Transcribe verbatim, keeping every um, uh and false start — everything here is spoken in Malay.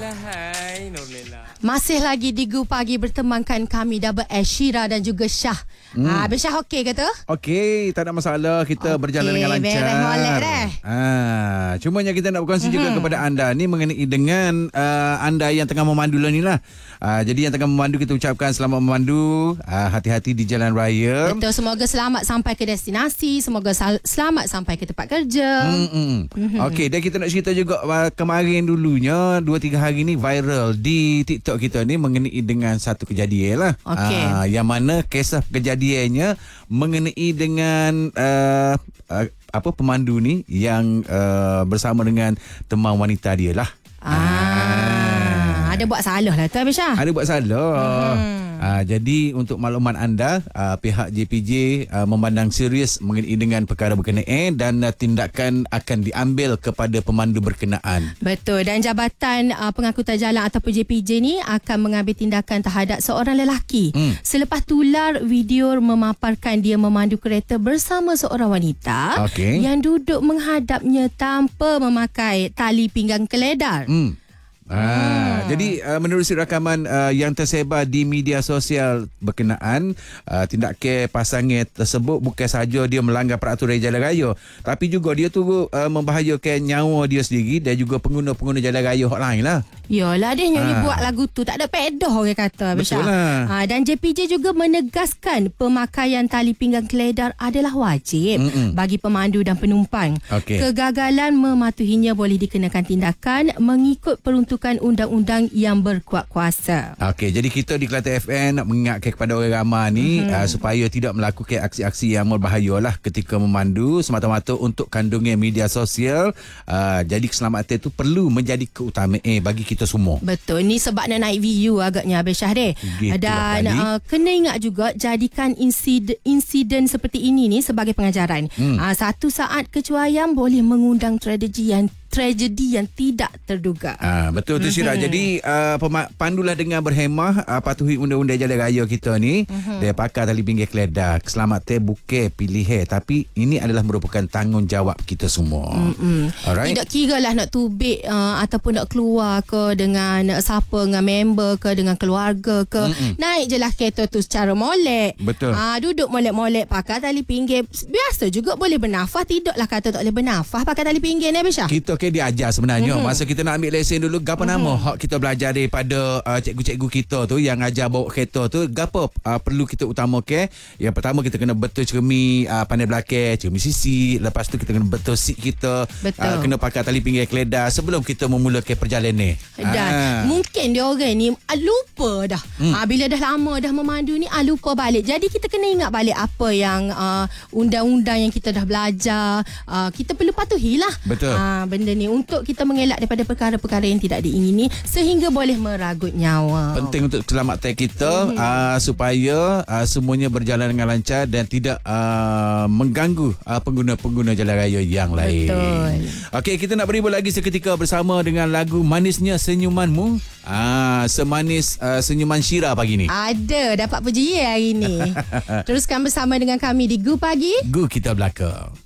Nurlela, hai Nurlela. Masih lagi di Gu Pagi bertemankan kami Double Ash, Syira dan juga Syah. Hmm. Ah, Abang Syah okey ke tu? Okey, tak ada masalah. Kita okay, berjalan dengan lancar. Beres molek dah. Ah, cuma yang kita nak berkongsi hmm. juga kepada anda ni mengenai dengan uh, anda yang tengah memandu lah ni lah. Uh, jadi yang tengah memandu, kita ucapkan selamat memandu. Uh, hati-hati di jalan raya. Betul, semoga selamat sampai ke destinasi. Semoga sal- selamat sampai ke tempat kerja. Hmm. hmm. Okey, dan kita nak cerita juga uh, kemarin dulunya dua tiga hari ni viral di TikTok kita ni mengenai dengan satu kejadian lah. Okey. Uh, yang mana kisah kejadiannya mengenai dengan uh, uh, apa pemandu ni yang uh, bersama dengan teman wanita dia lah. Ah, ah. Ada buat salah lah tu Abang Syah. Ada buat salah. Hmm. Uh, jadi untuk makluman anda, uh, pihak J P J uh, memandang serius mengenai dengan perkara berkenaan dan uh, tindakan akan diambil kepada pemandu berkenaan. Betul, dan Jabatan uh, Pengangkutan Jalan ataupun J P J ni akan mengambil tindakan terhadap seorang lelaki hmm. selepas tular video memaparkan dia memandu kereta bersama seorang wanita okay. yang duduk menghadapnya tanpa memakai tali pinggang keledar. Hmm. Ah, hmm. Jadi uh, menerusi rakaman uh, yang tersebar di media sosial berkenaan, uh, tindakan pasangan tersebut bukan sahaja dia melanggar peraturan jalan raya, tapi juga dia tu uh, membahayakan nyawa dia sendiri dan juga pengguna-pengguna jalan raya hak lain lah. Yalah, dia nyanyi Ah. buat lagu tu tak ada pedah orang kata. Betul lah. Ha, dan J P J juga menegaskan pemakaian tali pinggang keledar adalah wajib Mm-mm. bagi pemandu dan penumpang. Okay. Kegagalan mematuhinya boleh dikenakan tindakan mengikut peruntukan undang-undang yang berkuat kuasa. Okey, jadi kita di Kelantan F M nak mengingatkan kepada orang ramai ni mm-hmm. uh, supaya tidak melakukan aksi-aksi yang berbahaya lah ketika memandu semata-mata untuk kandungan media sosial. Uh, jadi keselamatan itu perlu menjadi keutamaan bagi kita semua. Betul, ni sebab nak naik view agaknya Abang Syah deh. Gitu dan uh, kena ingat juga jadikan insiden, insiden seperti ini ni sebagai pengajaran. Hmm. Uh, satu saat kecuaian boleh mengundang tragedi yang tragedi yang tidak terduga. Ah, betul tu Syirah. Mm-hmm. Jadi uh, pema- pandulah dengan berhemah, uh, patuhi undang-undang jalan raya kita ni. Mm-hmm. Dia pakai tali pinggir keledar. Keselamatan bukan pilihan, tapi ini adalah merupakan tanggungjawab kita semua. Mm-hmm. Alright. Tidak kira lah nak tubik uh, ataupun nak keluar ke dengan siapa, dengan member ke, dengan keluarga ke. Mm-hmm. Naik je lah kereta tu secara molek. Betul. Uh, duduk molek-molek pakai tali pinggir. Biasa juga boleh bernafas. Tidaklah kata tak boleh bernafas pakai tali pinggir ni Abang Syah. Kita okay, diajar sebenarnya. Mm-hmm. Masa kita nak ambil lesen dulu, gapo mm-hmm. nama hak kita belajar daripada uh, cikgu-cikgu kita tu yang ajar bawa kereta tu, gapo uh, perlu kita utamakan. Yang pertama, kita kena betul cermin uh, pandai belakang, cermin sisi. Lepas tu kita kena betul seat kita. Uh, kena pakai tali pinggir keledar sebelum kita memulakan perjalanan ni. Dan ah. mungkin dia orang ni ah, lupa dah. Hmm. Ah, bila dah lama dah memandu ni ah, lupa balik. Jadi kita kena ingat balik apa yang uh, undang-undang yang kita dah belajar. Uh, kita perlu patuhilah. Betul. Ah, benda ni untuk kita mengelak daripada perkara-perkara yang tidak diingini sehingga boleh meragut nyawa. Penting untuk keselamatan kita hmm. uh, supaya uh, semuanya berjalan dengan lancar dan tidak uh, mengganggu uh, pengguna-pengguna jalan raya yang lain. Betul. Okey, kita nak berhibur lagi seketika bersama dengan lagu Manisnya Senyumanmu. Ah, semanis uh, senyuman Syira pagi ni. Ada dapat pujian hari ni. Teruskan bersama dengan kami di Gu Pagi. Gu Kita Belaka.